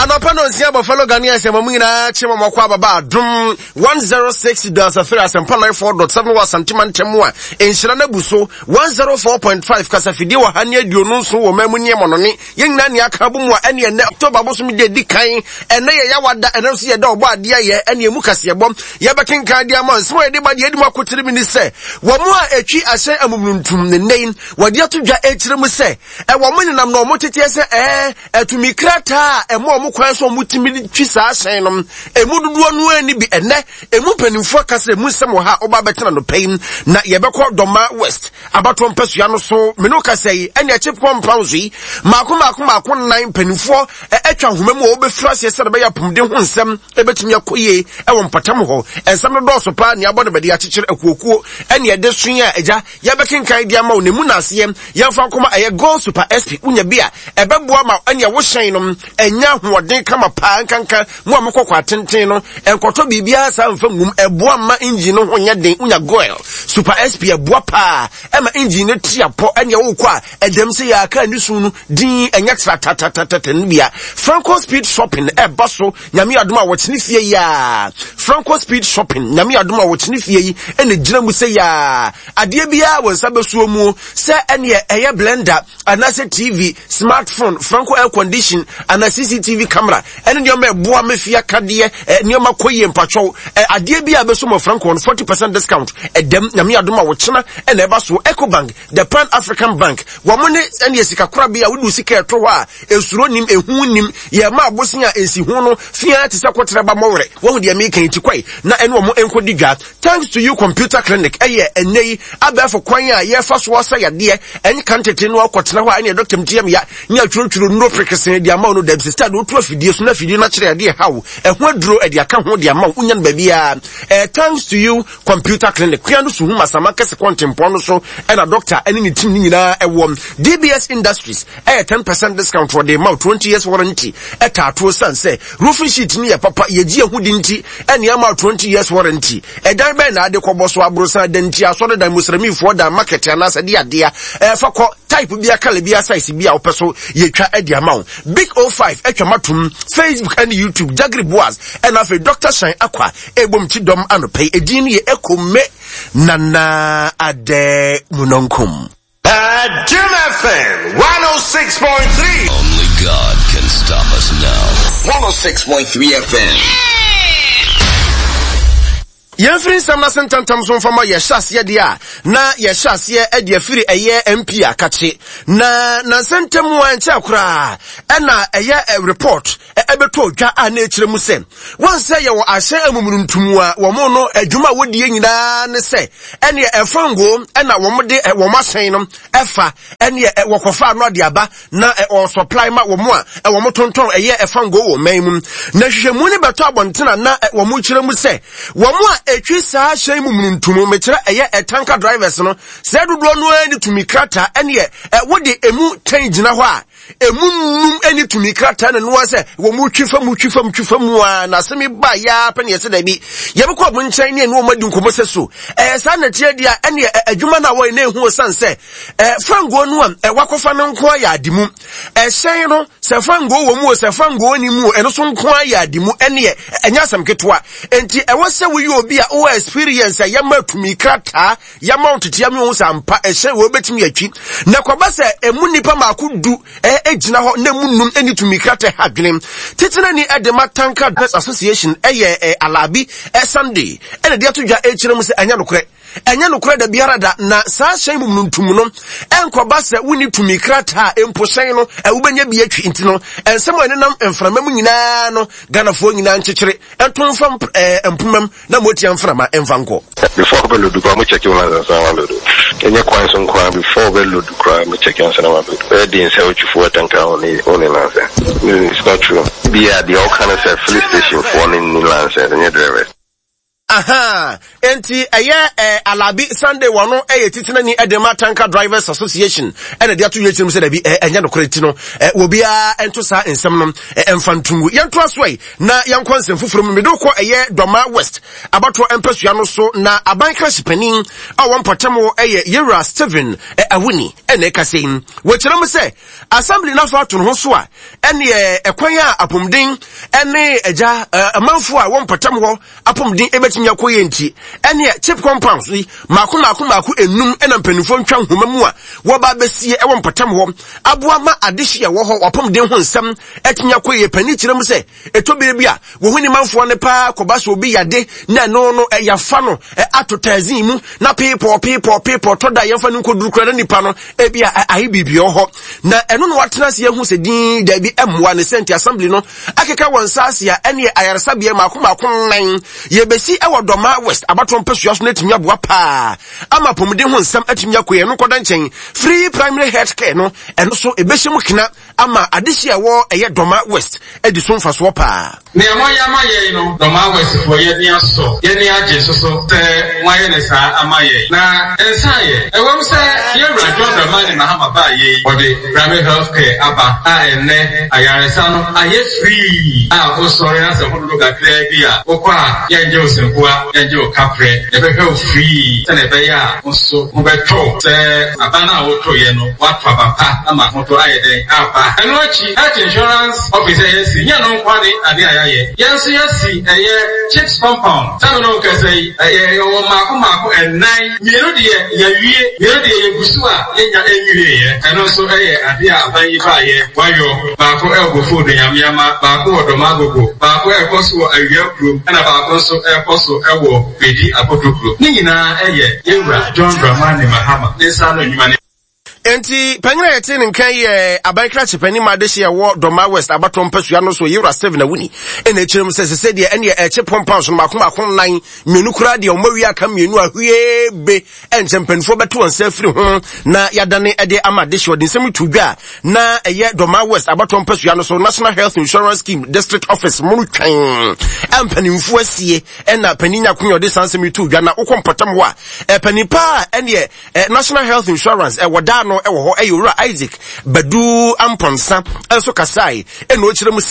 Anopano nsia Buffalo Ghanaian se mamuna chema makwa baba dum 106.3 asempa 94.7 wa santiman temwa enhira na buso 104.5 kasafidi wa hane aduonu nso wo mamunye monone yengna ne aka bomu a ene ne October bosom de dikan ene ye yawada ene so ye da obo ade ye ene emu kasebom ye bekenkan dia ma nso ye de ba de edi makotiri mi ni se wo mu a etwi ahye amumnuntum ne nein wade atodwa ekire mu se wo mu nenam no mo tete se etumi krata emo mo kwan so mutimi twi sa ahyen no emu duduo no ani bi ene emu panimfo kase mu sem ha oba betena no pain na ye bekọ Doma West abato mpasua no so me no kase yi ene eche pounds yi mako 9 panimfo etwa homa mu obefra se se be ya pomde ho nsem ebetimi akoye ewo mpatam ho ensam no do so pa ne abode bede akekere akuokuo ene ede sun a eja ye bekenkan dia ma onemu na ase ye fa koma eye Go Super SP unya bia ebeboa ma ene wo hyen no enya hoden kama pa nkanka mu amekokwa atenten no enkoto bibia sa mfa ngum eboa ma engine no honya den unya Goil Super SP eboa pa ema engine tiapo ene wo kwa edem se ya aka ni sunu din enya tata bia Franco Speed Shopping eboso nyame adom a wochene fie ya Franco Speed Shopping nyame adom a wochene fie yi ene gina mu se ya ade bia wonsa besuo mu se ene eye blender anase TV smartphone Franco air condition ana CCTV camera ene nyoma eboa mafia kade nyoma koye mpacho ade bia beso mo Franco 40% discount edem nyame adom a wochena ene eba so Ecobank the Pan African Bank wo mo ne ene esika kora bia wudu sika eto ho a esuro nim ehu nim ye ma abosia ensi hu no fia te sakotre ba mowre wo de me kan ti kwai na ene wo mo enkodi dwa thanks to you computer clinic eye enei abafo kwan a ye fa so wasa yade enyi kan tete no akotena ho a ene doctor mtiam ya nya twurotwuro no prekesen dia ma no dem sister do to afidie so na afidie na kire yade hawo eho aduro ade aka ho dia ma unya no babia thanks to you computer clinic kwan no so hu masama kese contempo no so ena doctor ene ni tim nyina ewo DBS Industries 10% discount for the amount 20 years warranty etato sanse roofing sheet ni ya papa yeji ehudi nti ene amount 20 years warranty edan be na ade koboso abrosa danti asode dan musrami for da market anasa dia dia fa ko type bia kala bia size bia opeso yetwa ade amount big 05 etwa matum Facebook and YouTube Jagri Boaz and afi Dr. Shine Akwa ebom chidom anopai edin ye ekome nana ade munonkum Jim FM 106.3. Only God can stop us now. 106.3 FM. Yefrin samna sentantam so fama ye hyase de a na ye hyase e de afiri eye MP akache na sentemu anche akura na eye report ebeto dwa a na ekire mu se won se ye wo ahye amumuruntumu a wo mo no adwuma wodie nyina ne se ene efango na wo mo de wo masen no efa ene wo kofa no de aba na o supply ma wo mo a wo mo tonton eye efango wo manmu na hwehwemu ne beto abontena na wo mo kire mu se wo mo etwi saa hye mumuruntumu mekire eye tanker drivers no se dodo no ani tumi krata ene wode emu tan gina ho a emunum eni tumi krata na no se wo mu twifa mu a na se me ba ya pa ne se da bi ye be ko bu nchan ne no madi nkomo se so sa na tie dia ene adwuma na wo na ehu san se fango no am wakofa no nko ya adimu hyen no se fango wo mu se fango ni mu eno so nko ya adimu ene enya sam ketwa enti wo se wo yi obi a o experience ya ma tumi krata ya mount tia me ho sampa hyen wo betimi atwi na kwa ba se emu nipa makodu ejina ho na munum eni tumi krata hadwenem tetena ni Edema Tanker Drivers Association alabi Sunday ene dia to dwa ekire mu se anya nokore da biara da na saa hyen mumnuntum no enkoba se woni tumi krata empo hyen no wobenya bi atwi nti no ensem ene nam enframa mu nyina no ganafo nyina nkyekere entomfam empumam na motia mframa emfanko before we load the check you on load enya kwan so nkwa before we load the crime check you on load where the inside you for tanker on answer it's not true be at the all kind of police station for in Lancer and your driver Aha, enti Alabi Sunday wano titina ni Edema Tanker Drivers Association ene dia to yetim se da bi enya no koreti no obia ento sa ensem no emfantungu yento asoi na yankonsem fufuru me do ko Doma West abato empasua no so na aban crash panin a won potamo Yera Steven Awuni ene kasein wo kyerem se assembly na so ato ho so a ene ekwan a apomden ene eja amanfo a won potamo ho apomden yakoye nti ene chip compounds maku enum ena mpanifo ntwa nhoma mu a wo ba besie e wompatam ho aboa ma adehye wo ho wapom den ho nsam etinya koye pani kirem se etobere bia wo huni manfo ne pa koba so obi yade na no yafa no atotazin mu na people to da yamfa no koduru kra nipa no bia ayi bibio ho na eno no watena se hu se din da bi emwa ne senti assembly no akeka wonsase a ene ayaresa bia maku nan yebesi Doma West abaton pesua so netimi aboa pa ama pomden ho nsam atimi akoye no koda nchen free primary health care no eno so ebehye kina ama adehye wo Doma West edison faso pa ne amaye no Doma West for ye ni aso ye ni age so te waye ne sa amaye na ensaye ewo se ye John Dramani Mahama ba ye for the primary health care aba ene ayaresa no aye free o sorry na se hodo ga clear bia okwa ye nje osenkuwa yanjo kapre ebe free tene be ya nso mubeto se abana woto ye no watwa papa ama moto ayede apa eno achi health insurance officer yesi nya no kwani ade ayaye yesi chips compound tano kase o mako enai miero de ya wie miero de yegusu a yenya enwire ye eno so ade aban ba ye wayo ba ko elgo de yamiama ba ko odomagogo ba ko ekoso awia kru na ba ko so ekoso ewo pedi apotokro ni nyina Yera John Dramani Mahama nsa no nyuma enti panyina yete nkan abankra chepani madehye wo Doma West abaton pasua no so Yera Steven Awuni ene kyerem se de ene eche pompons no makon nan menu kura de omawi aka menu ahue be enchempanfo beto onsa firi ho na yadane ede amadehye odin semi tudwa na Doma West abaton pasua no so National Health Insurance Scheme District Office munu twan ampanimfo asie ena paninya kunyo de sansemi tudwa na ukompatam ho a panipa ene National Health Insurance woda no ewo ho Yera Isaac Badu Amponsa enso kasai eno kyerem